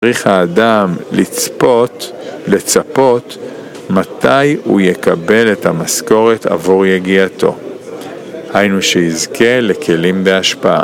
צריך האדם לצפות מתי הוא יקבל את המשכורת עבור יגיעתו. היינו שיזכה לכלים בהשפעה.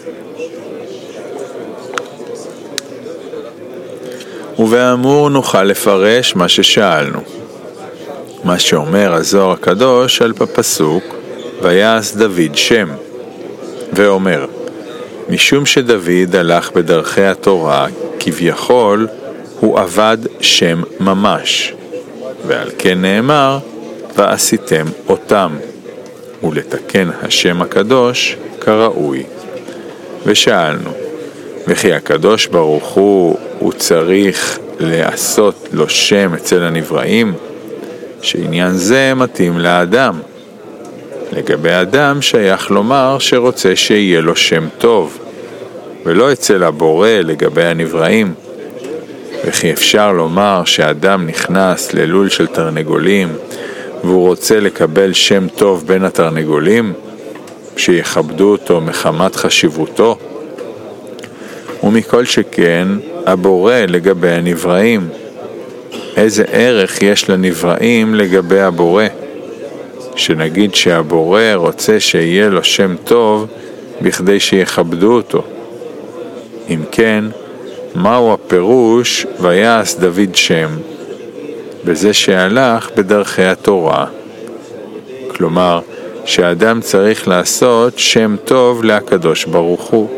ובאמור נוכל לפרש מה ששאלנו. מה שאומר הזוהר הקדוש על הפסוק, ויעש דוד שם, ואומר, משום שדוד הלך בדרכי התורה, כביכול הוא עבד שם ממש, ועל כן נאמר, ועשיתם אותם, ולתקן השם הקדוש כראוי. ושאלנו, וכי הקדוש ברוך הוא צריך לעשות לו שם אצל הנבראים? שעניין זה מתאים לאדם. לגבי אדם שייך לומר שרוצה שיהיה לו שם טוב, ולא אצל הבורא לגבי הנבראים. וכי אפשר לומר שאדם נכנס ללול של תרנגולים, והוא רוצה לקבל שם טוב בין התרנגולים, שיכבדו אותו מחמת חשיבותו? ומכל שכן, הבורא לגבי הנבראים. איזה ערך יש לנבראים לגבי הבורא? שנגיד שהבורא רוצה שיהיה לו שם טוב בכדי שיכבדו אותו. אם כן, מהו הפירוש ויעש דוד שם? בזה שהלך בדרכי התורה. כלומר, שהאדם צריך לעשות שם טוב לקדוש ברוך הוא.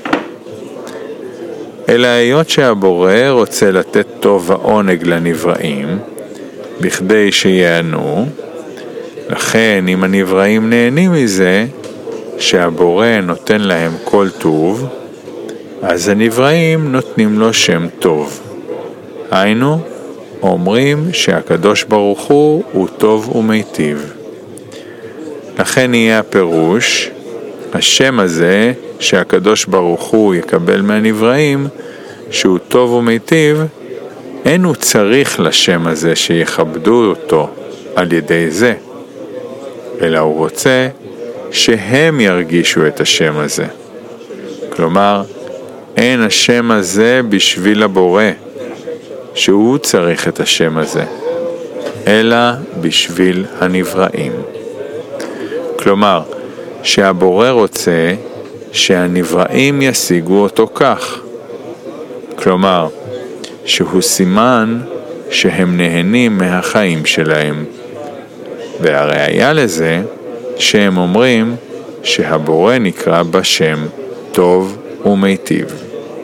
אלא היות שהבורא רוצה לתת טוב ועונג לנבראים, בכדי שיענו, לכן אם הנבראים נהנים מזה, שהבורא נותן להם כל טוב, אז הנבראים נותנים לו שם טוב. היינו, אומרים שהקדוש ברוך הוא טוב ומיטיב. לכן יהיה הפירוש, השם הזה שהקדוש ברוך הוא יקבל מהנבראים, שהוא טוב ומיטיב, אין הוא צריך לשם הזה שיכבדו אותו על ידי זה, אלא הוא רוצה שהם ירגישו את השם הזה. כלומר, אין השם הזה בשביל הבורא, שהוא צריך את השם הזה, אלא בשביל הנבראים. כלומר, שהבורא רוצה שהנבראים ישיגו אותו כך. כלומר, שהוא סימן שהם נהנים מהחיים שלהם. והראיה לזה שהם אומרים שהבורא נקרא בשם טוב ומיטיב.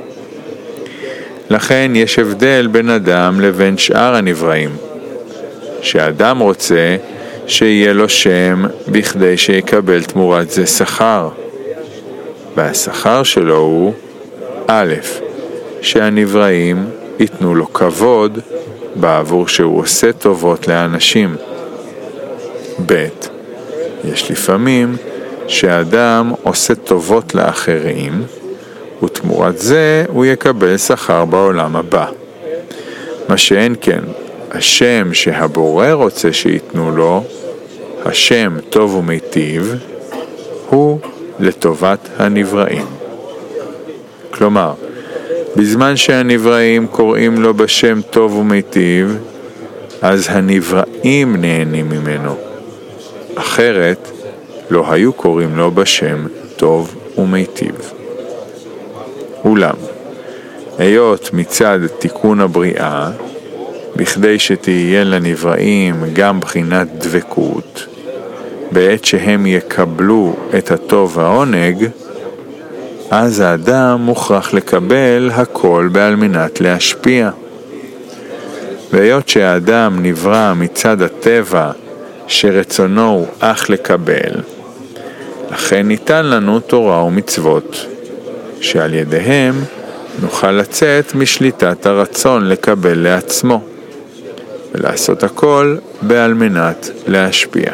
לכן יש הבדל בין אדם לבין שאר הנבראים. שאדם רוצה שיהיה לו שם בכדי שיקבל תמורת זה שכר. והשכר שלו הוא א', שהנבראים ייתנו לו כבוד בעבור שהוא עושה טובות לאנשים. ב', יש לפעמים שהאדם עושה טובות לאחרים, ותמורת זה הוא יקבל שכר בעולם הבא. מה שאין כן, השם שהבורא רוצה שיתנו לו, השם טוב ומיטיב, הוא לטובת הנבראים. כלומר, בזמן שהנבראים קוראים לו בשם טוב ומיטיב, אז הנבראים נהנים ממנו. אחרת, לא היו קוראים לו בשם טוב ומיטיב. אולם, היות מצד תיקון הבריאה, בכדי שתהיה לנבראים גם בחינת דבקות, בעת שהם יקבלו את הטוב והעונג, אז האדם מוכרח לקבל הכל בעל מנת להשפיע. והיות שהאדם נברא מצד הטבע שרצונו הוא אך לקבל, לכן ניתן לנו תורה ומצוות, שעל ידיהם נוכל לצאת משליטת הרצון לקבל לעצמו, ולעשות הכל בעל מנת להשפיע.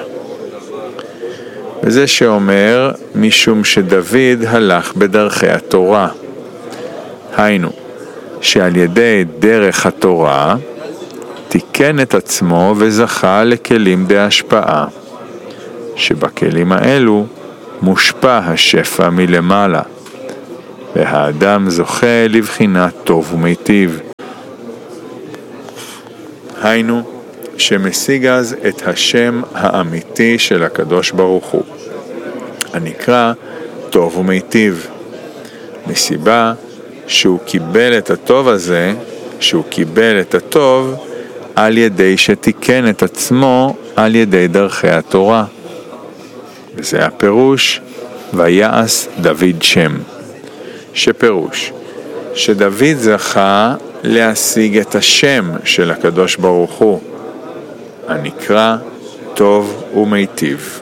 וזה שאומר משום שדוד הלך בדרכי התורה. היינו, שעל ידי דרך התורה תיקן את עצמו וזכה לכלים בהשפעה, שבכלים האלו מושפע השפע מלמעלה, והאדם זוכה לבחינת טוב ומיטיב. היינו, שמשיג אז את השם האמיתי של הקדוש ברוך הוא, הנקרא טוב ומיטיב, מסיבה שהוא קיבל את הטוב הזה, שהוא קיבל את הטוב על ידי שתיקן את עצמו על ידי דרכי התורה. וזה הפירוש ויעש דוד שם, שפירוש שדוד זכה להשיג את השם של הקדוש ברוך הוא, הנקרא טוב ומיטיב.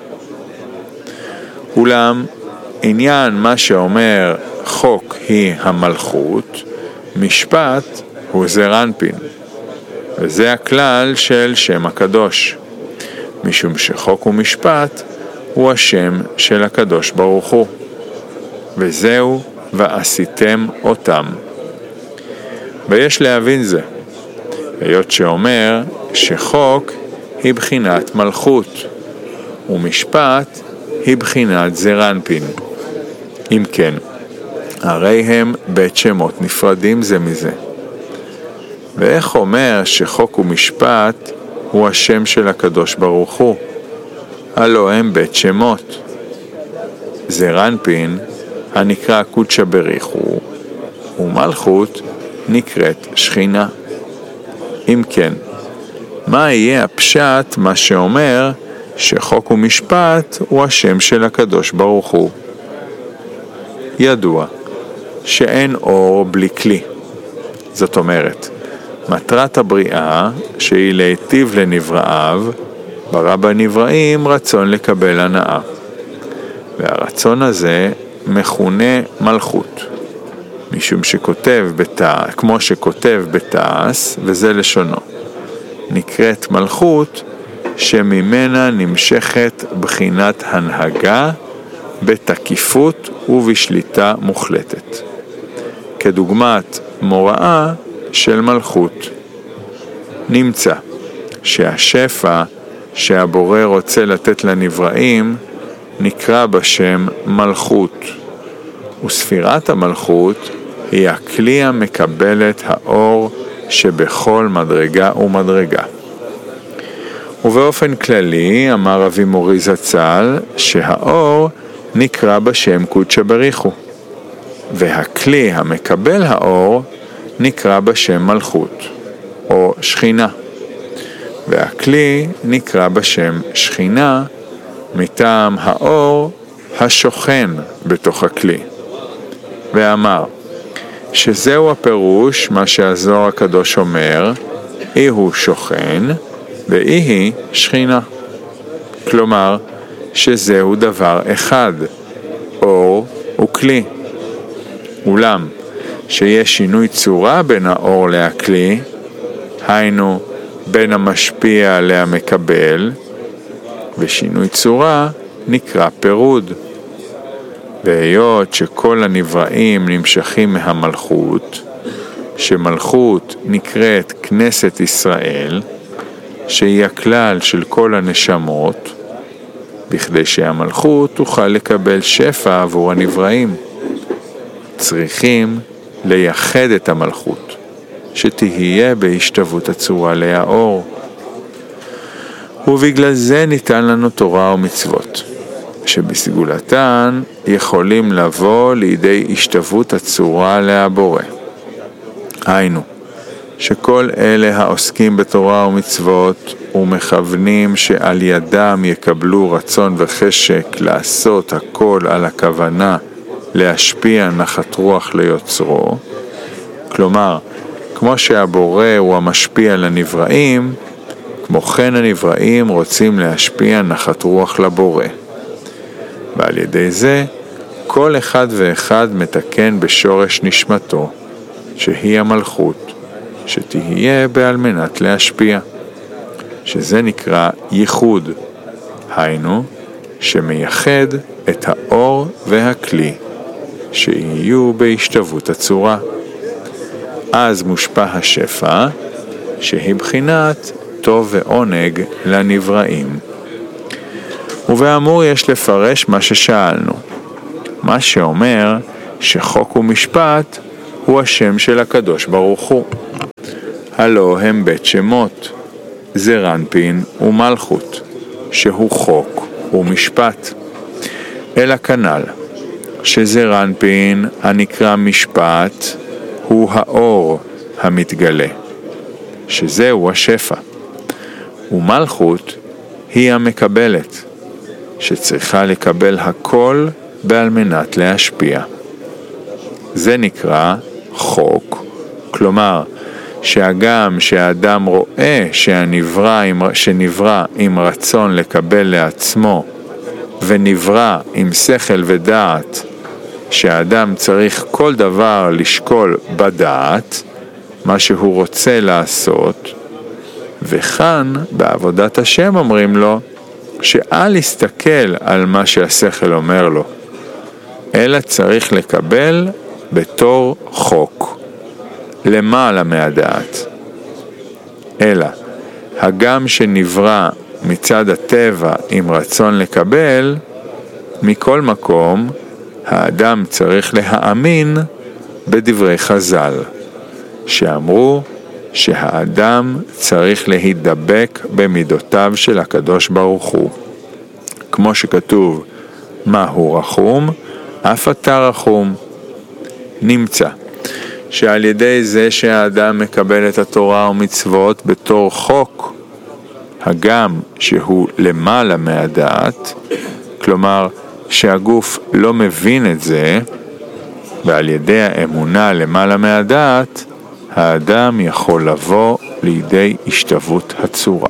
אולם עניין מה שאומר חוק היא המלכות, משפט הוא זעיר אנפין, וזה הכלל של שם הקדוש, משום שחוק ומשפט הוא השם של הקדוש ברוך הוא, וזהו ועשיתם אותם. ויש להבין זה, היות שאומר שחוק היא בחינת מלכות, ומשפט היא בחינת זעיר אנפין. אם כן, הרי הם בית שמות נפרדים זה מזה. ואיך אומר שחוק ומשפט הוא השם של הקדוש ברוך הוא? הלא הם בית שמות. זעיר אנפין הנקרא קודשא בריחו, ומלכות נקראת שכינה. אם כן, מה יהיה הפשט מה שאומר שחוק ומשפט הוא השם של הקדוש ברוך הוא? ידוע שאין אור בלי כלי. זאת אומרת, מטרת הבריאה שהיא להיטיב לנבראיו, ברא בנבראים רצון לקבל הנאה. והרצון הזה מכונה מלכות, משום שכותב כמו שכותב בתעש, וזה לשונו, נקראת מלכות שממנה נמשכת בחינת הנהגה בתקיפות ובשליטה מוחלטת, כדוגמת מוראה של מלכות. נמצא שהשפע שהבורא רוצה לתת לנבראים נקרא בשם מלכות, וספירת המלכות היא הכלי המקבל את האור שבכל מדרגה ומדרגה. ובאופן כללי אמר רבי מורי זצ"ל שהאור נקרא בשם קודשא בריחו, והכלי המקבל האור נקרא בשם מלכות או שכינה, והכלי נקרא בשם שכינה מטעם האור השוכן בתוך הכלי. ואמר שזהו הפירוש מה שהזוהר הקדוש אומר, אי הוא שוכן ואי היא שכינה, כלומר שזהו דבר אחד, אור וכלי. אולם שיש שינוי צורה בין האור להכלי, היינו בין המשפיע להמקבל, ושינוי צורה נקרא פירוד. והיות שכל הנבראים נמשכים מהמלכות, שמלכות נקראת כנסת ישראל, שהיא הכלל של כל הנשמות, בכדי שהמלכות תוכל לקבל שפע עבור הנבראים, צריכים לייחד את המלכות, שתהיה בהשתוות הצורה להאור. ובגלל זה ניתן לנו תורה ומצוות, שבסגולתן יכולים לבוא לידי השתוות הצורה להבורא. היינו, שכל אלה העוסקים בתורה ומצוות ומכוונים שעל ידם יקבלו רצון וחשק לעשות הכל על הכוונה להשפיע נחת רוח ליוצרו, כלומר, כמו שהבורא הוא המשפיע לנבראים, כמו כן הנבראים רוצים להשפיע נחת רוח לבורא. ועל ידי זה, כל אחד ואחד מתקן בשורש נשמתו, שהיא המלכות, שתהיה בעל מנת להשפיע, שזה נקרא ייחוד, היינו, שמייחד את האור והכלי, שיהיו בהשתוות הצורה. אז מושפע השפע, שהיא בחינת טוב ועונג לנבראים. ובאמור יש לפרש מה ששאלנו, מה שאומר שחוק ומשפט הוא השם של הקדוש ברוך הוא. הלא הם בית שמות, זעיר אנפין ומלכות, שהוא חוק ומשפט. אלא כנ"ל, שזעיר אנפין הנקרא משפט הוא האור המתגלה, שזהו השפע, ומלכות היא המקבלת, שצריכה לקבל הכל בעל מנת להשפיע. זה נקרא חוק, כלומר שהגם שהאדם רואה שנברא עם רצון לקבל לעצמו, ונברא עם שכל ודעת, שהאדם צריך כל דבר לשקול בדעת, מה שהוא רוצה לעשות, וכאן בעבודת השם אומרים לו, שאל יסתכל על מה שהשכל אומר לו, אלא צריך לקבל בתור חוק, למעלה מהדעת. אלא, הגם שנברא מצד הטבע עם רצון לקבל, מכל מקום, האדם צריך להאמין בדברי חז"ל, שאמרו שהאדם צריך להידבק במידותיו של הקדוש ברוך הוא. כמו שכתוב, מה הוא רחום? אף אתה רחום. נמצא שעל ידי זה שהאדם מקבל את התורה ומצוות בתור חוק, הגם שהוא למעלה מהדעת, כלומר שהגוף לא מבין את זה, ועל ידי האמונה למעלה מהדעת, האדם יכול לבוא לידי השתוות הצורה.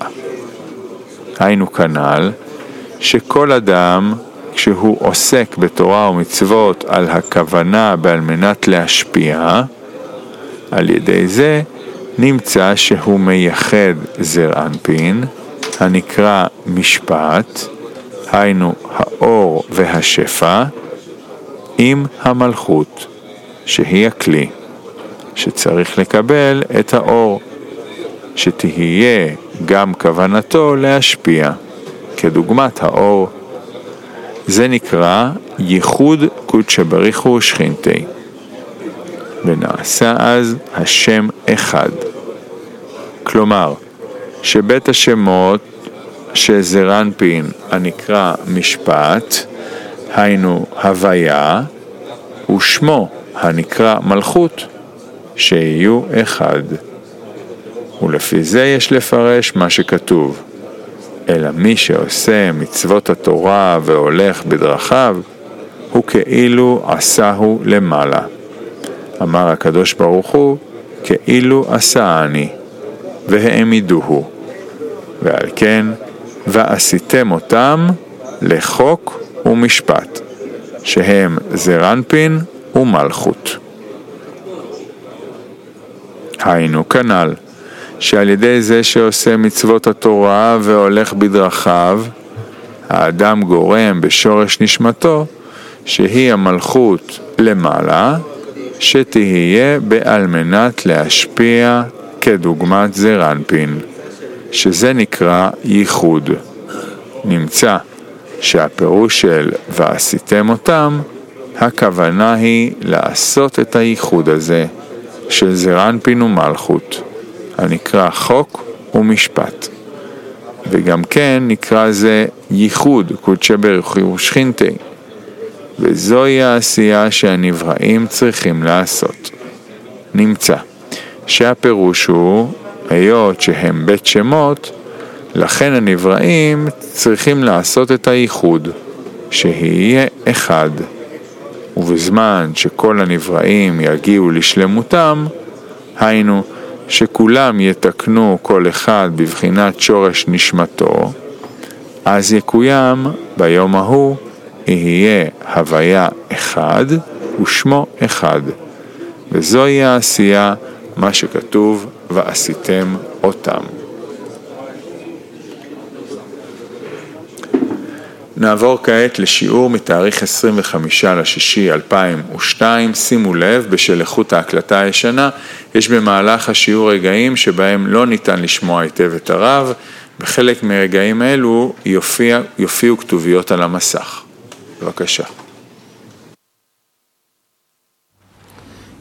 היינו כנ"ל, שכל אדם, כשהוא עוסק בתורה ומצוות על הכוונה בעל מנת להשפיע, על ידי זה נמצא שהוא מייחד זעיר אנפין, הנקרא משפט, היינו האור והשפע, עם המלכות, שהיא הכלי, שצריך לקבל את האור, שתהיה גם כוונתו להשפיע, כדוגמת האור. זה נקרא ייחוד קודשא בריך הוא ושכינתי, ונעשה אז השם אחד. כלומר, שבית השמות שזעיר אנפין הנקרא משפט, היינו הוויה, ושמו הנקרא מלכות, שיהיו אחד. ולפי זה יש לפרש מה שכתוב, אלא מי שעושה מצוות התורה והולך בדרכיו, הוא כאילו עשהו למעלה. אמר הקדוש ברוך הוא, כאילו עשאני, והעמידוהו. ועל כן, ועשיתם אותם לחוק ומשפט, שהם זעיר אנפין ומלכות. היינו כנ"ל, שעל ידי זה שעושה מצוות התורה והולך בדרכיו, האדם גורם בשורש נשמתו, שהיא המלכות למעלה, שתהיה בעל מנת להשפיע כדוגמת זעיר אנפין, שזה נקרא ייחוד. נמצא שהפירוש של ועשיתם אותם, הכוונה היא לעשות את הייחוד הזה, של זעיר אנפין ומלכות, הנקרא חוק ומשפט. וגם כן נקרא זה ייחוד קודשא בריך הוא ושכינתי, וזוהי העשייה שהנבראים צריכים לעשות. נמצא שהפירוש הוא, היות שהם בית שמות, לכן הנבראים צריכים לעשות את הייחוד, שיהיה אחד. ובזמן שכל הנבראים יגיעו לשלמותם, היינו שכולם יתקנו כל אחד בבחינת שורש נשמתו, אז יקוים ביום ההוא יהיה הוויה אחד ושמו אחד. וזוהי העשייה, מה שכתוב ועשיתם אותם. נעבור כעת לשיעור מתאריך 25/6/2002. שימו לב, בשל איכות ההקלטה הישנה, יש במהלך השיעור רגעים שבהם לא ניתן לשמוע היטב את הרב. בחלק מרגעים אלו יופיעו כתוביות על המסך. בבקשה.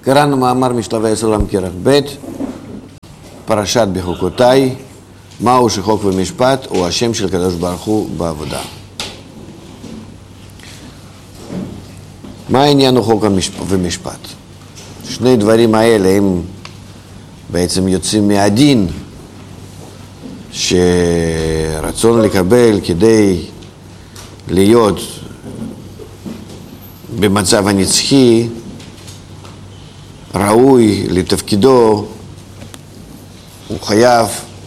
קראנו מאמר משלבי הסולם כרך ב', פרשת בחוקותיי, מהו שחוק ומשפט הוא השם של הקדוש ברוך הוא בעבודה. מה העניין הוא חוק ומשפט? שני דברים האלה הם בעצם יוצאים מהדין שרצון לקבל כדי להיות במצב הנצחי ראוי לתפקידו, הוא חייב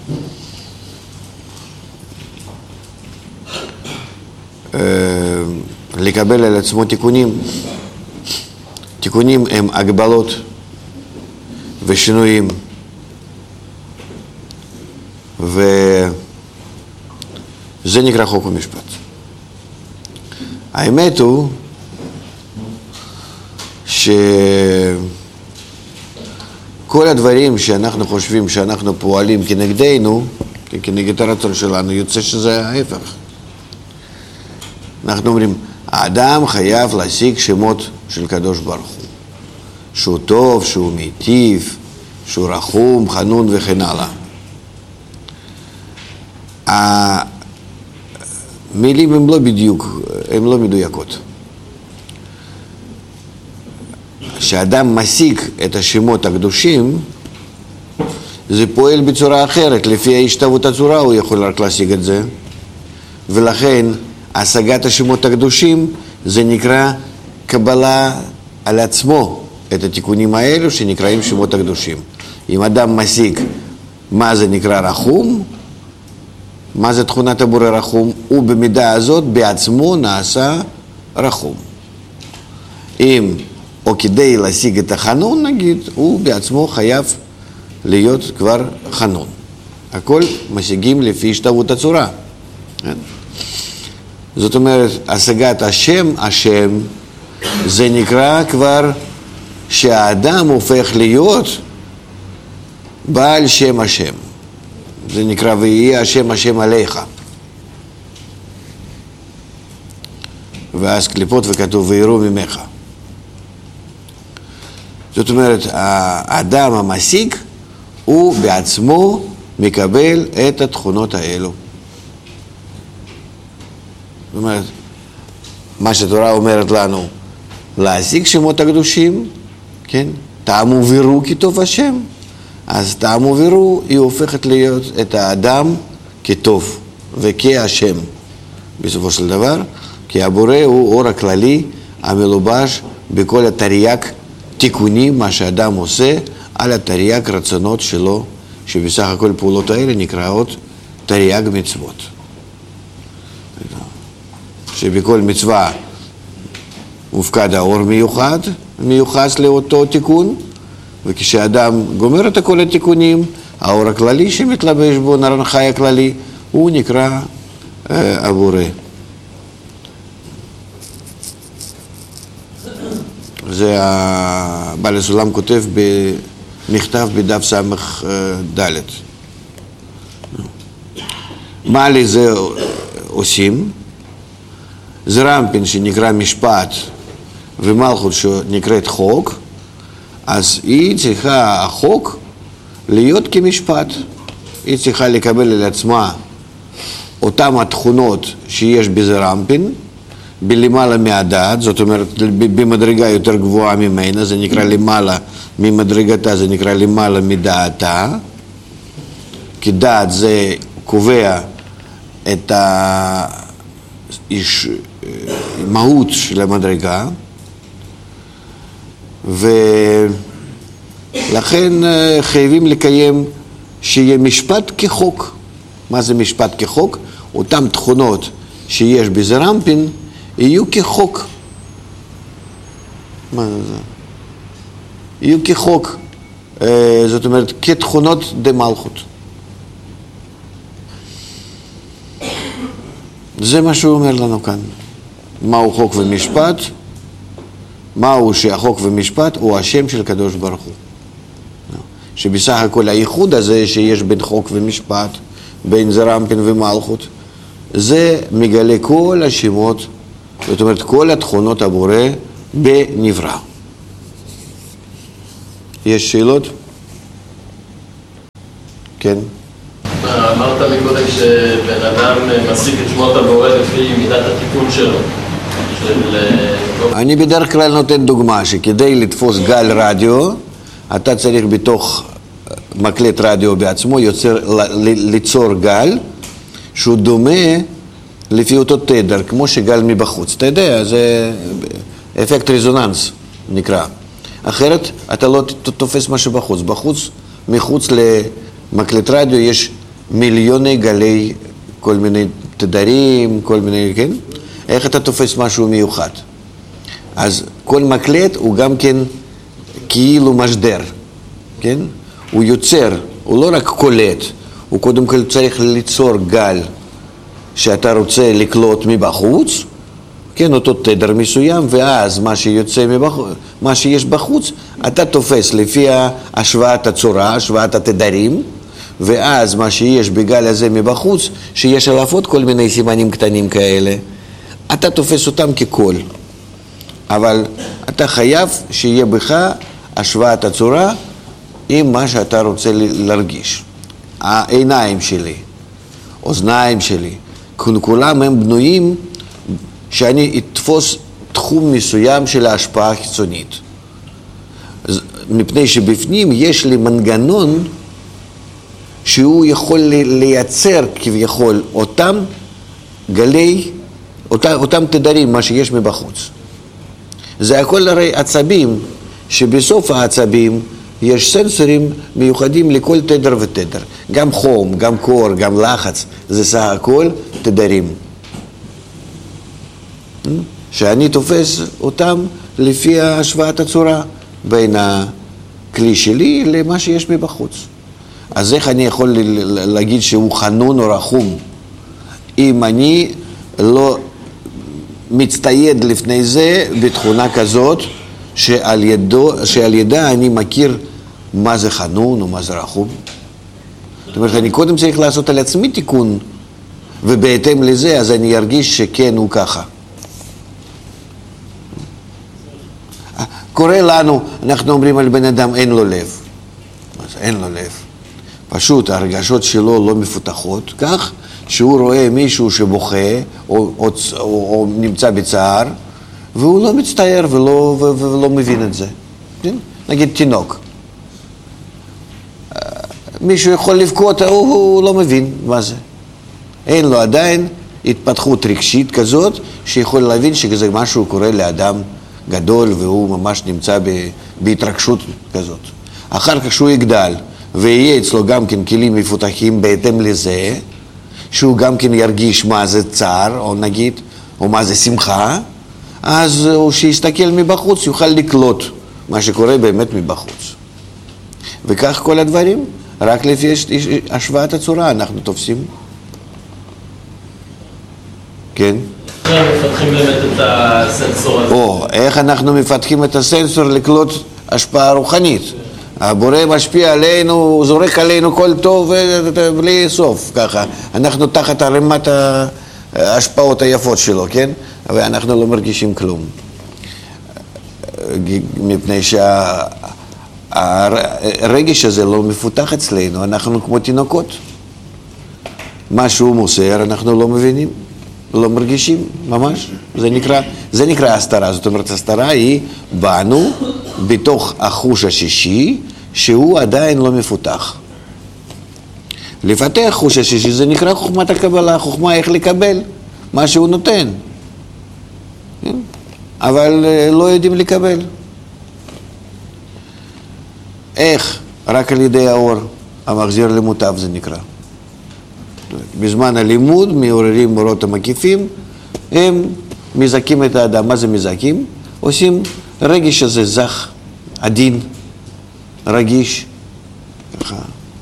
לקבל על עצמו תיקונים. תיקונים הם הגבלות ושינויים, וזה נקרא חוק ומשפט. האמת הוא שכל הדברים שאנחנו חושבים שאנחנו פועלים כנגדנו, כנגד הרצון שלנו, יוצא שזה ההפך. אנחנו אומרים, האדם חייב להשיג שמות של קדוש ברוך הוא, שהוא טוב, שהוא מיטיב, שהוא רחום, חנון וכן הלאה. המילים הן לא בדיוק, הן לא מדויקות. כשאדם משיג את השמות הקדושים, זה פועל בצורה אחרת. לפי ההשתוות הצורה הוא יכול רק להשיג את זה, ולכן השגת השמות הקדושים זה נקרא קבלה על עצמו את התיקונים האלו שנקראים שמות הקדושים. אם אדם משיג מה זה נקרא רחום, מה זה תכונת הבורא רחום, הוא במידה הזאת בעצמו נעשה רחום. אם או כדי להשיג את החנון נגיד, הוא בעצמו חייב להיות כבר חנון. הכל משיגים לפי השתוות הצורה. זאת אומרת, השגת השם זה נקרא כבר שהאדם הופך להיות בעל שם השם. זה נקרא ויהיה השם עליך. ואז קליפות וכתוב ויראו ממך. זאת אומרת, האדם המשיג הוא בעצמו מקבל את התכונות האלו. זאת אומרת, מה שהתורה אומרת לנו, להשיג שמות הקדושים, כן? טעמו ויראו כי טוב השם. אז טעמו ויראו היא הופכת להיות את האדם כטוב וכהשם בסופו של דבר, כי הבורא הוא אור הכללי המלובש בכל התרי"ג תיקונים, מה שאדם עושה על התרי"ג רצונות שלו, שבסך הכל פעולות האלה נקראות תרי"ג מצוות. שבכל מצווה מופקד האור מיוחס לאותו תיקון, וכשאדם גומר את כל התיקונים, האור הכללי שמתלבש בו, נרן חי הכללי, הוא נקרא הבורא. זה בעל הסולם כותב במכתב בדף סמך ד'. מה לזה עושים? זה רמפין שנקרא משפט ומלכות שנקראת חוק, אז היא צריכה, החוק, להיות כמשפט. היא צריכה לקבל על עצמה אותם התכונות שיש בזה רמפין, בלמעלה מהדעת, זאת אומרת במדרגה יותר גבוהה ממנה, זה נקרא למעלה ממדרגתה, זה נקרא למעלה מדעתה, כי דעת זה קובע את המהות של המדרגה, ולכן חייבים לקיים שיהיה משפט כחוק. מה זה משפט כחוק? אותם תכונות שיש בזה רמפין יהיו כחוק. מה זה? יהיו כחוק, זאת אומרת כתכונות דמלכות. זה מה שהוא אומר לנו כאן. מהו חוק ומשפט? מהו שהחוק ומשפט הוא השם של קדוש ברוך הוא. שבסך הכל הייחוד הזה שיש בין חוק ומשפט, בין זרמפין ומלכות, זה מגלה כל השמות, זאת אומרת כל התכונות הבורא בנברא. יש שאלות? כן. אמרת מקודם שבן אדם משיג את שמות הבורא לפי מידת התיקון שלו. אני בדרך כלל נותן דוגמה שכדי לתפוס גל רדיו, אתה צריך בתוך מקלט רדיו בעצמו ליצור גל שהוא דומה לפי אותו תדר, כמו שגל מבחוץ. אתה יודע, זה אפקט רזוננס נקרא. אחרת אתה לא תופס משהו בחוץ. בחוץ, מחוץ למקלט רדיו יש מיליוני גלי, כל מיני תדרים, כל מיני, כן? איך אתה תופס משהו מיוחד? אז כל מקלט הוא גם כן כאילו משדר, כן? הוא יוצר, הוא לא רק קולט, הוא קודם כל צריך ליצור גל שאתה רוצה לקלוט מבחוץ, כן, אותו תדר מסוים, ואז מה שיוצא מבחוץ, מה שיש בחוץ, אתה תופס לפי השוואת הצורה, השוואת התדרים, ואז מה שיש בגל הזה מבחוץ, שיש עליו עוד כל מיני סימנים קטנים כאלה, אתה תופס אותם כקול. אבל אתה חייב שיהיה בך השוואת הצורה עם מה שאתה רוצה להרגיש. העיניים שלי, אוזניים שלי, כולם הם בנויים שאני אתפוס תחום מסוים של ההשפעה החיצונית. מפני שבפנים יש לי מנגנון שהוא יכול לייצר כביכול אותם גלי, אותם תדרים, מה שיש מבחוץ. זה הכל הרי עצבים, שבסוף העצבים יש סנסורים מיוחדים לכל תדר ותדר. גם חום, גם קור, גם לחץ, זה סך הכל תדרים. שאני תופס אותם לפי השוואת הצורה בין הכלי שלי למה שיש מבחוץ. אז איך אני יכול להגיד שהוא חנון או רחום? אם אני לא מצטייד לפני זה בתכונה כזאת שעל ידה אני מכיר מה זה חנון או מה זה רחום. זאת אומרת, אני קודם צריך לעשות על עצמי תיקון, ובהתאם לזה אז אני ארגיש שכן הוא ככה. קורה לנו, אנחנו אומרים על בן אדם אין לו לב. אז אין לו לב. פשוט הרגשות שלו לא מפותחות, כך שהוא רואה מישהו שבוכה או נמצא בצער, והוא לא מצטער ולא מבין את זה. נגיד תינוק. מישהו יכול לבכות, הוא לא מבין מה זה. אין לו עדיין התפתחות רגשית כזאת, שיכול להבין שזה משהו קורה לאדם גדול, והוא ממש נמצא בהתרגשות כזאת. אחר כך שהוא יגדל, ויהיה אצלו גם כן כלים מפותחים בהתאם לזה, שהוא גם כן ירגיש מה זה צער, או נגיד, או מה זה שמחה, אז הוא שיסתכל מבחוץ, יוכל לקלוט מה שקורה באמת מבחוץ. וכך כל הדברים, רק לפי השוואת הצורה אנחנו תופסים. כן? איך מפתחים באמת את הסנסור הזה? איך אנחנו מפתחים את הסנסור לקלוט השפעה רוחנית? הבורא משפיע עלינו, זורק עלינו כל טוב בלי סוף, ככה. אנחנו תחת הרמת ההשפעות היפות שלו, כן? ואנחנו לא מרגישים כלום. מפני שהרגש הזה לא מפותח אצלנו, אנחנו כמו תינוקות. מה שהוא מוסר, אנחנו לא מבינים, לא מרגישים, ממש. זה נקרא הסתרה, זאת אומרת, הסתרה היא בנו, בתוך החוש השישי, שהוא עדיין לא מפותח. לפתח חוש השישי זה נקרא חוכמת הקבלה, חוכמה איך לקבל מה שהוא נותן. אבל לא יודעים לקבל. איך? רק על ידי האור, המחזיר למוטב זה נקרא. בזמן הלימוד מעוררים מורות המקיפים, הם מזכים את האדם. מה זה מזכים? עושים רגש הזה זך, עדין, רגיש, ככה.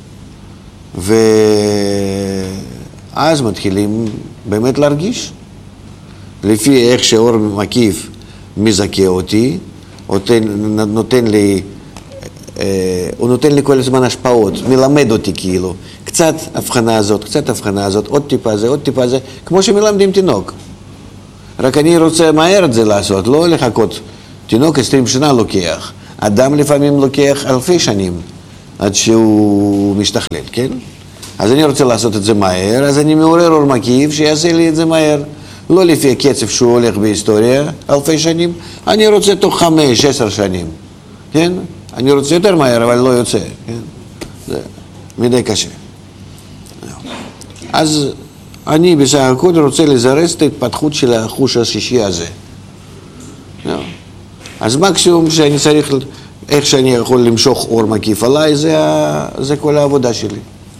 ואז מתחילים באמת להרגיש. לפי איך שאור מקיף מזכה אותי, הוא נותן לי כל הזמן השפעות, מלמד אותי כאילו. קצת הבחנה הזאת, קצת הבחנה הזאת, עוד טיפה זה, עוד טיפה זה, כמו שמלמדים תינוק. רק אני רוצה מהר את זה לעשות, לא לחכות. תינוק 20 שנה לוקח. אדם לפעמים לוקח אלפי שנים עד שהוא משתכלל, כן? אז אני רוצה לעשות את זה מהר, אז אני מעורר אור מקיף שיעשה לי את זה מהר. לא לפי הקצב שהוא הולך בהיסטוריה, אלפי שנים, אני רוצה תוך 5-10 שנים, כן? אני רוצה יותר מהר, אבל לא יוצא, כן? זה מדי קשה. אז אני בסך הכל רוצה לזרז את ההתפתחות של החוש השישי הזה. אז מקסימום שאני צריך, איך שאני יכול למשוך אור מקיף עליי, זה כל העבודה שלי.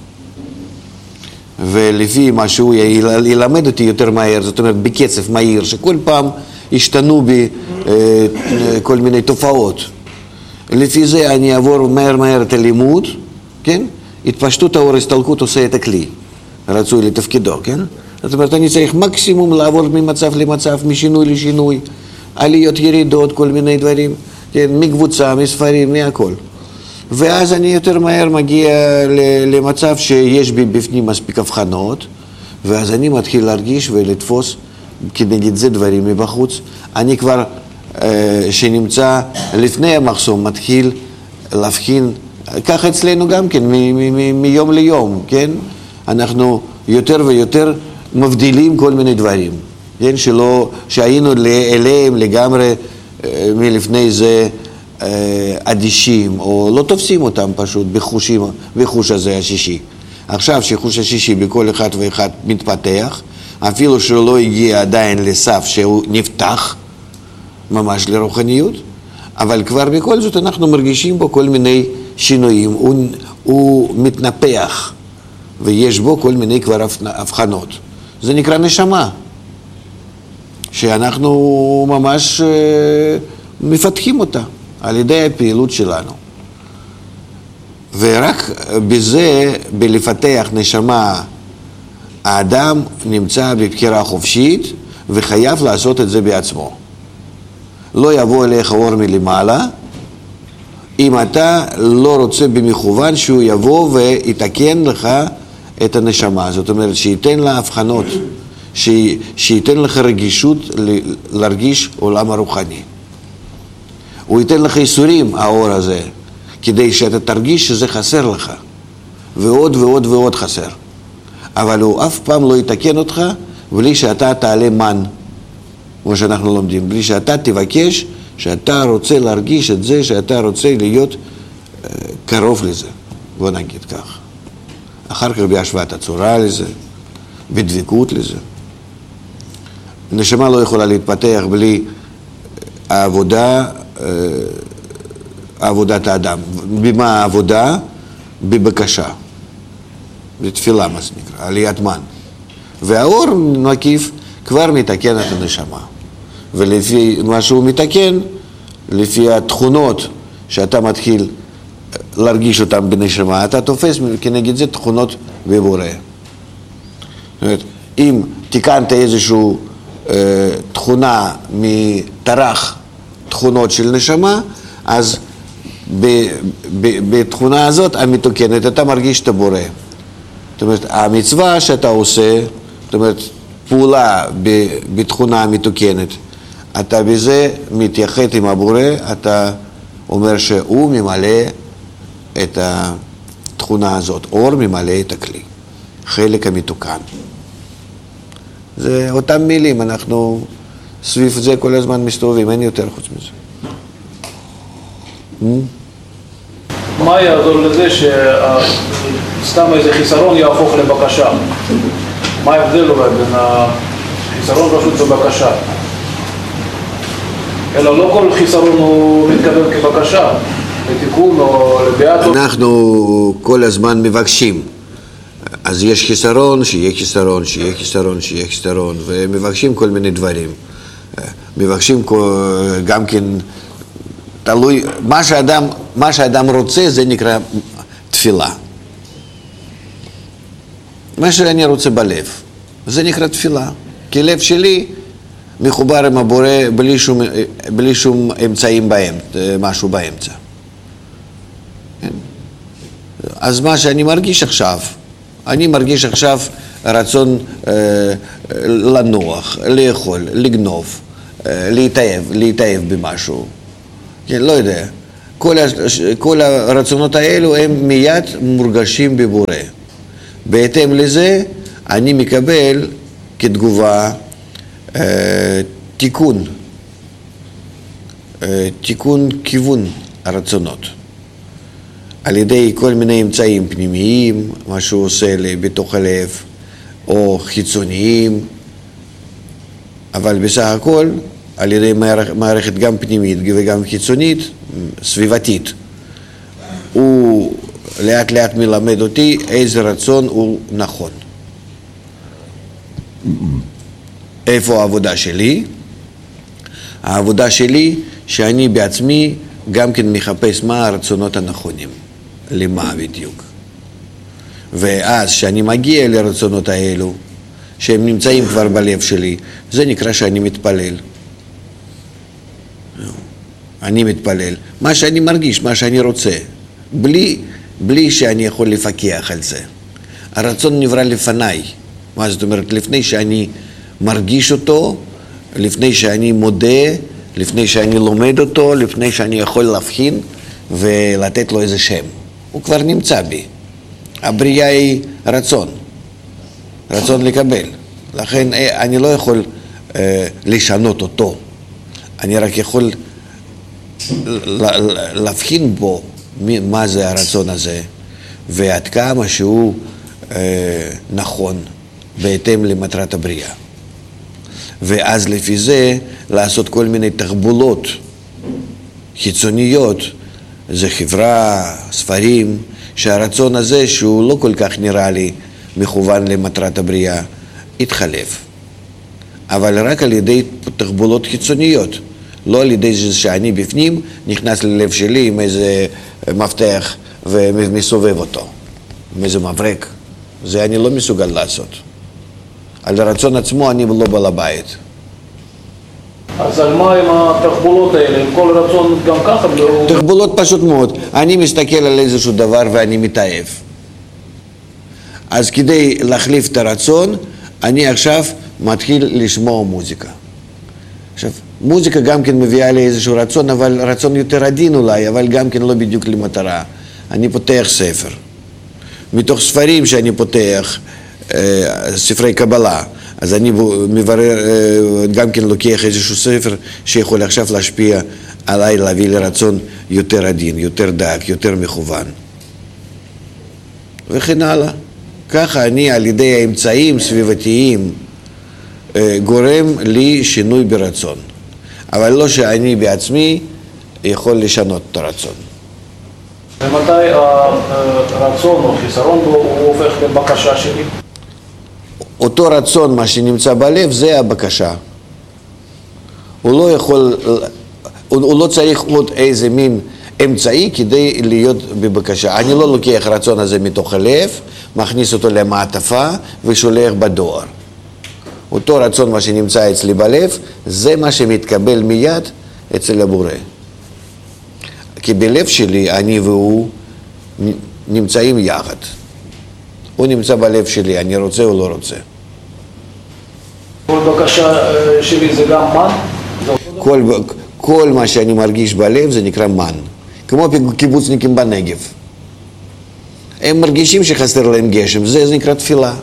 ולפי מה שהוא ילמד אותי יותר מהר, זאת אומרת בקצב מהיר, שכל פעם השתנו בי כל מיני תופעות. לפי זה אני אעבור מהר את הלימוד, כן? התפשטות האור, הסתלקות עושה את הכלי, רצוי לתפקידו, כן? זאת אומרת, אני צריך מקסימום לעבור ממצב למצב, משינוי לשינוי, עליות ירידות, כל מיני דברים, כן? מקבוצה, מספרים, מהכל. ואז אני יותר מהר מגיע למצב שיש בי בפנים מספיק הבחנות, ואז אני מתחיל להרגיש ולתפוס כנגד זה דברים מבחוץ. אני כבר, שנמצא לפני המחסום, מתחיל להבחין, ככה אצלנו גם כן, מיום ליום, כן? אנחנו יותר ויותר מבדילים כל מיני דברים, כן? שהיינו אליהם לגמרי מלפני זה אדישים, או לא תופסים אותם פשוט בחוש הזה השישי. עכשיו שחוש השישי בכל אחד ואחד מתפתח, אפילו שלא הגיע עדיין לסף שהוא נפתח ממש לרוחניות, אבל כבר בכל זאת אנחנו מרגישים בו כל מיני שינויים, הוא מתנפח, ויש בו כל מיני כבר הבחנות. זה נקרא נשמה, שאנחנו ממש מפתחים אותה על ידי הפעילות שלנו. ורק בזה, בלפתח נשמה, האדם נמצא בבחירה חופשית וחייב לעשות את זה בעצמו. לא יבוא אליך אור מלמעלה, אם אתה לא רוצה במכוון שהוא יבוא ויתקן לך את הנשמה. זאת אומרת, שייתן לה הבחנות, שייתן לך רגישות להרגיש עולם הרוחני. הוא ייתן לך איסורים, האור הזה, כדי שאתה תרגיש שזה חסר לך, ועוד ועוד ועוד חסר. אבל הוא אף פעם לא יתקן אותך בלי שאתה תעלה מן, כמו שאנחנו לומדים, בלי שאתה תבקש, שאתה רוצה להרגיש את זה, שאתה רוצה להיות קרוב לזה, בוא נגיד כך. אחר כך בהשוואת הצורה לזה, בדבקות לזה. נשמה לא יכולה להתפתח בלי עבודת האדם. במה העבודה? בבקשה. בתפילה, מה זה נקרא, עליית מן. והאור מקיף כבר מתקן את הנשמה. ולפי מה שהוא מתקן, לפי התכונות שאתה מתחיל להרגיש אותן בנשמה, אתה תופס כנגד זה תכונות בבורא. זאת אומרת, אם תיקנת איזושהי תכונה מטרח תכונות של נשמה, אז בתכונה הזאת המתוקנת אתה מרגיש את הבורא. זאת אומרת, המצווה שאתה עושה, זאת אומרת, פעולה בתכונה המתוקנת, אתה בזה מתייחד עם הבורא, אתה אומר שהוא ממלא את התכונה הזאת, אור ממלא את הכלי, חלק המתוקן. זה אותם מילים, אנחנו סביב זה כל הזמן מסתובבים, אין יותר חוץ מזה. מה יעזור לזה שסתם איזה חיסרון יהפוך לבקשה? מה ההבדל אולי בין החיסרון פשוט בבקשה? אלא לא כל חיסרון הוא מתכוון כבקשה, לתיקון או לביאטו. אנחנו כל הזמן מבקשים. אז יש חיסרון, שיהיה חיסרון, שיהיה חיסרון, שיהיה חיסרון, ומבקשים כל מיני דברים. מבקשים גם כן, תלוי, מה שאדם רוצה זה נקרא תפילה. מה שאני רוצה בלב, זה נקרא תפילה. כי לב שלי מחובר עם הבורא בלי שום אמצעים משהו באמצע. אז מה שאני מרגיש עכשיו, אני מרגיש עכשיו רצון לנוח, לאכול, לגנוב, להתאהב במשהו. כן, לא יודע. כל הרצונות האלו הם מיד מורגשים בבורא. בהתאם לזה אני מקבל כתגובה תיקון כיוון הרצונות. על ידי כל מיני אמצעים פנימיים, מה שהוא עושה לי בתוך הלב, או חיצוניים, אבל בסך הכל על ידי מערכת גם פנימית וגם חיצונית, סביבתית. הוא לאט לאט מלמד אותי איזה רצון הוא נכון. איפה העבודה שלי? העבודה שלי שאני בעצמי גם כן מחפש מה הרצונות הנכונים, למה בדיוק. ואז שאני מגיע לרצונות האלו, שהם נמצאים כבר בלב שלי, זה נקרא שאני מתפלל. אני מתפלל. מה שאני מרגיש, מה שאני רוצה, בלי שאני יכול לפקח על זה. הרצון נברא לפניי. מה זאת אומרת? לפני שאני מרגיש אותו, לפני שאני מודה, לפני שאני לומד אותו, לפני שאני יכול להבחין ולתת לו איזה שם. הוא כבר נמצא בי. הבריאה היא רצון לקבל. לכן אני לא יכול לשנות אותו. אני רק יכול להבחין בו מה זה הרצון הזה, ועד כמה שהוא נכון בהתאם למטרת הבריאה. ואז לפי זה לעשות כל מיני תחבולות חיצוניות, זה חברה, ספרים, שהרצון הזה שהוא לא כל כך נראה לי מכוון למטרת הבריאה, יתחלף. אבל רק על ידי תחבולות חיצוניות, לא על ידי שאני בפנים נכנס ללב שלי עם איזה מפתח ומסובב אותו, עם איזה מברק. זה אני לא מסוגל לעשות. על הרצון עצמו אני לא בעל הבית. אז על מה עם התחבולות האלה? עם כל רצון גם ככה? תחבולות פשוט מאוד. אני מסתכל על איזשהו דבר ואני מתאהב. אז כדי להחליף את הרצון, אני עכשיו מתחיל לשמוע מוזיקה. עכשיו, מוזיקה גם כן מביאה לי איזשהו רצון, אבל רצון יותר עדין אולי, אבל גם כן לא בדיוק למטרה. אני פותח ספר. מתוך ספרים שאני פותח, ספרי קבלה, אז אני מברר, גם כן לוקח איזשהו ספר שיכול עכשיו להשפיע עליי, להביא לרצון יותר עדין, יותר דק, יותר מכוון. וכן הלאה. ככה אני על ידי האמצעים סביבתיים גורם לי שינוי ברצון. אבל לא שאני בעצמי יכול לשנות את הרצון. ומתי הרצון או חיסרון הוא הופך לבקשה שלי? אותו רצון, מה שנמצא בלב, זה הבקשה. הוא לא צריך עוד איזה מין אמצעי כדי להיות בבקשה. אני לא לוקח רצון הזה מתוך הלב, מכניס אותו למעטפה ושולח בדואר. אותו רצון, מה שנמצא אצלי בלב, זה מה שמתקבל מיד אצל הבורא. כי בלב שלי אני והוא נמצאים יחד. הוא נמצא בלב שלי, אני רוצה או לא רוצה. כל בקשה שלי זה גם מן? כל מה שאני מרגיש בלב זה נקרא מן. כמו קיבוצניקים בנגב. הם מרגישים שחסר להם גשם, זה נקרא תפילה.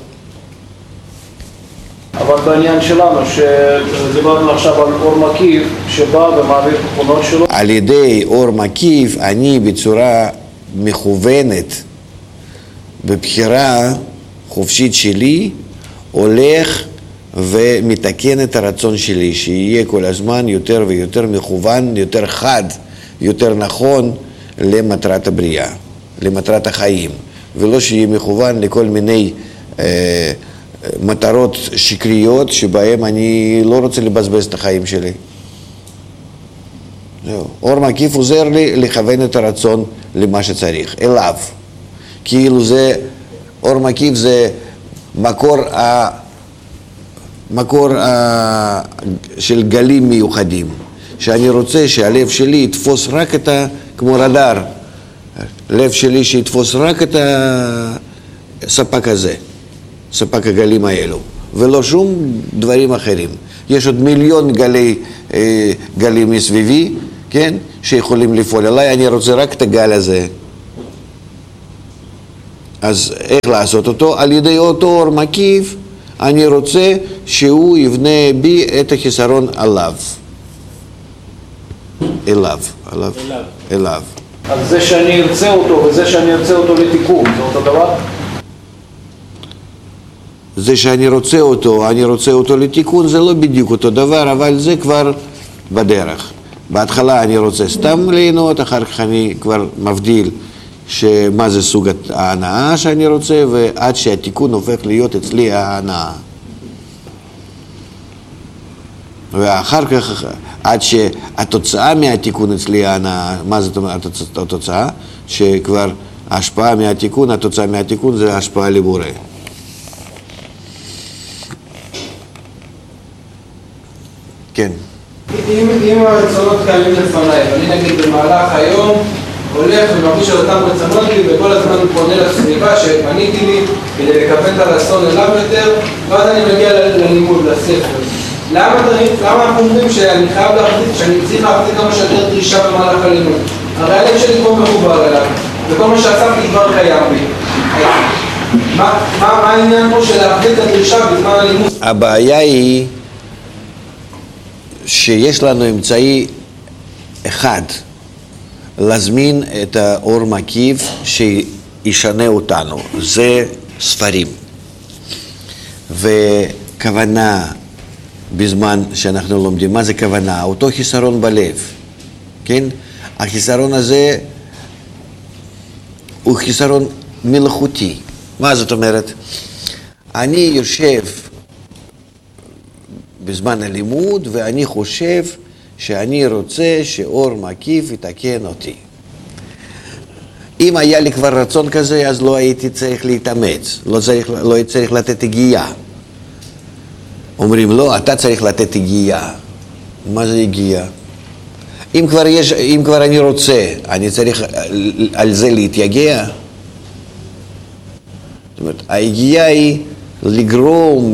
אבל בעניין שלנו, שדיברנו עכשיו על אור מקיף שבא ומעביר תכונות שלו. על ידי אור מקיף אני בצורה מכוונת, בבחירה חופשית שלי, הולך ומתקן את הרצון שלי, שיהיה כל הזמן יותר ויותר מכוון, יותר חד, יותר נכון למטרת הבריאה, למטרת החיים, ולא שיהיה מכוון לכל מיני מטרות שקריות שבהם אני לא רוצה לבזבז את החיים שלי. זהו. אור מקיף עוזר לי לכוון את הרצון למה שצריך, אליו. כאילו זה, אור מקיף זה מקור של גלים מיוחדים, שאני רוצה שהלב שלי יתפוס רק את כמו רדאר, לב שלי שיתפוס רק את הספק הזה, ספק הגלים האלו, ולא שום דברים אחרים. יש עוד מיליון גלים מסביבי, כן? שיכולים לפעול עליי, אני רוצה רק את הגל הזה. אז איך לעשות אותו? על ידי אותו אור מקיף, אני רוצה שהוא יבנה בי את החיסרון עליו. אליו. אז זה שאני ארצה אותו וזה שאני ארצה אותו לתיקון, זה אותו דבר? זה שאני רוצה אותו לתיקון, זה לא בדיוק אותו דבר, אבל זה כבר בדרך. בהתחלה אני רוצה סתם ליהנות, אחר כך אני כבר מבדיל שמה זה סוג ההנאה שאני רוצה, ועד שהתיקון הופך להיות אצלי ההנאה. ואחר כך, עד שהתוצאה מהתיקון אצלי ההנאה, מה זאת אומרת התוצאה? שכבר ההשפעה מהתיקון, התוצאה מהתיקון זה השפעה לבורא. כן. אם הרצונות קיימים לפניי, ואני נגיד במהלך היום הולך ומרגיש על אותם רצונות לי וכל הזמן פונה לסביבה שפניתי לי כדי לקבל את הרצון אליו יותר, ואז אני מגיע ללימוד, לספר. למה אנחנו אומרים שאני חייב להחזיק, שאני צריך להחזיק כמה שיותר דרישה במהלך הלימוד? הרי הלב שלי כבר מחובר אליו, וכל מה שעצרתי כבר קיים בי. מה העניין פה של להחזיק את הדרישה בזמן הלימוד? הבעיה היא שיש לנו אמצעי אחד להזמין את האור מקיף שישנה אותנו, זה ספרים. וכוונה בזמן שאנחנו לומדים, מה זה כוונה? אותו חיסרון בלב, כן? החיסרון הזה הוא חיסרון מלאכותי. מה זאת אומרת? אני יושב בזמן הלימוד ואני חושב שאני רוצה שאור מקיף יתקן אותי. אם היה לי כבר רצון כזה, אז לא הייתי צריך להתאמץ, לא הייתי צריך לתת הגיעה. אומרים, לא, אתה צריך לתת הגיעה. מה זה הגיעה? אם כבר אני רוצה, אני צריך על זה להתייגע. זאת אומרת, ההגיעה היא לגרום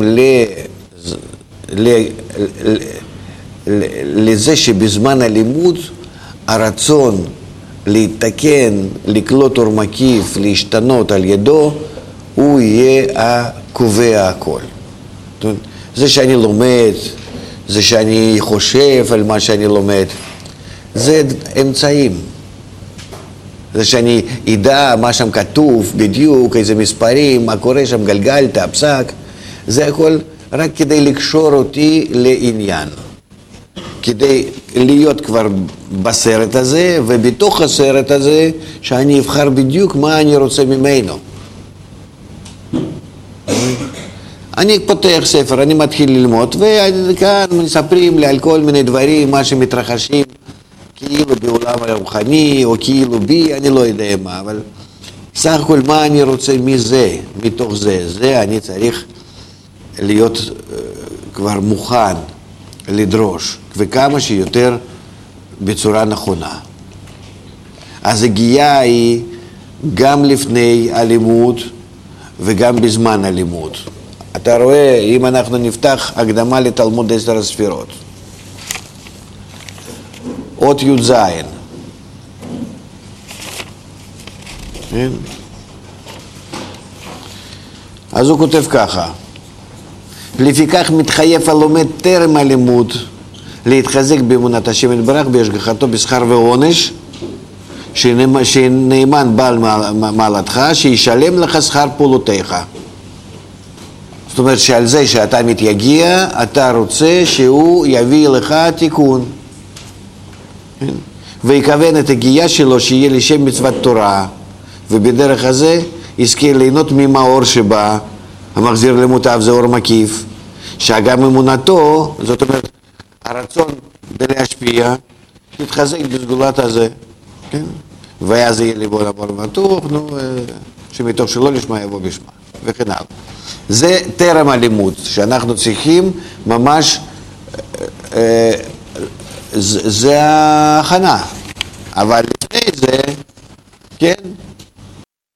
לזה שבזמן הלימוד הרצון להתקן, לקלוט אור מקיף, להשתנות על ידו, הוא יהיה הקובע הכל. זה שאני לומד, זה שאני חושב על מה שאני לומד, זה אמצעים. זה שאני ידע מה שם כתוב בדיוק, איזה מספרים, מה קורה שם, גלגלת, פסק, זה הכל רק כדי לקשור אותי לעניין. כדי להיות כבר בסרט הזה, ובתוך הסרט הזה, שאני אבחר בדיוק מה אני רוצה ממנו. אני פותח ספר, אני מתחיל ללמוד, וכאן מספרים לי על כל מיני דברים, מה שמתרחשים, כאילו בעולם הרוחני, או כאילו בי, אני לא יודע מה, אבל סך הכל מה אני רוצה מזה, מתוך זה אני צריך להיות כבר מוכן לדרוש, וכמה שיותר בצורה נכונה. אז הגיעה היא גם לפני הלימוד וגם בזמן הלימוד. אתה רואה, אם אנחנו נפתח הקדמה לתלמוד 10 הספירות, אות י"ז, אז הוא כותב ככה: לפיכך מתחייב הלומד טרם הלימוד להתחזק באמונת השם יתברך בהשגחתו בשכר ועונש, שנאמן בעל מעלתך, שישלם לך שכר פעולותיך. זאת אומרת שעל זה שאתה מתייגע, אתה רוצה שהוא יביא לך תיקון. ויקוון את הגיעה שלו שיהיה לשם מצוות תורה, ובדרך הזה יזכה ליהנות ממאור שבא, המחזיר למוטב זה אור מקיף, שגם אמונתו, זאת אומרת, הרצון להשפיע, יתחזק בסגולת הזה, כן? ואז יהיה ליבו לבור בטוח, שמתוך שלא לשמה יבוא בשמה, וכן הלאה. זה טרם הלימוד, שאנחנו צריכים ממש, זה ההכנה. אבל לפני זה, כן?